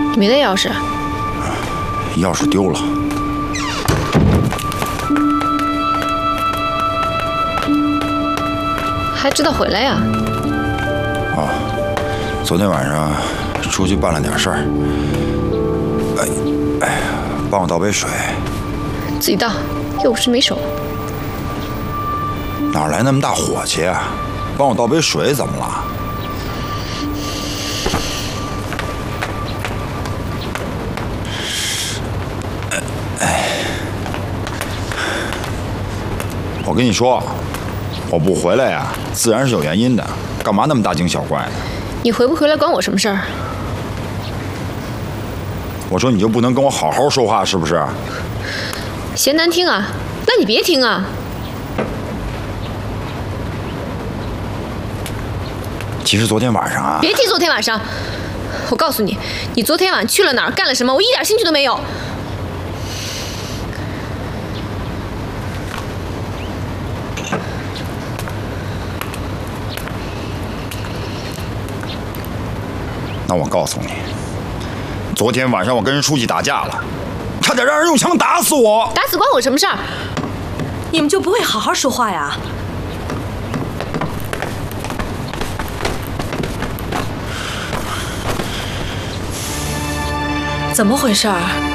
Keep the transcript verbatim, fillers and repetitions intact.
你没带钥匙？ 钥匙丢了。 还知道回来呀？ 啊，昨天晚上出去办了点事儿。哎哎，帮我倒杯水。 自己倒，又不是没手。 哪来那么大火气啊？帮我倒杯水怎么了？哎，我跟你说，我不回来呀，自然是有原因的。干嘛那么大惊小怪的？ 你回不回来关我什么事儿？ 我说你就不能跟我好好说话是不是？ 嫌难听啊？那你别听啊。 其实昨天晚上啊， 别提昨天晚上。我告诉你，你昨天晚上去了哪儿，干了什么，我一点兴趣都没有。 那我告诉你，昨天晚上我跟人书记打架了，差点让人用枪打死我。 打死关我什么事儿？ 你们就不会好好说话呀？怎么回事儿？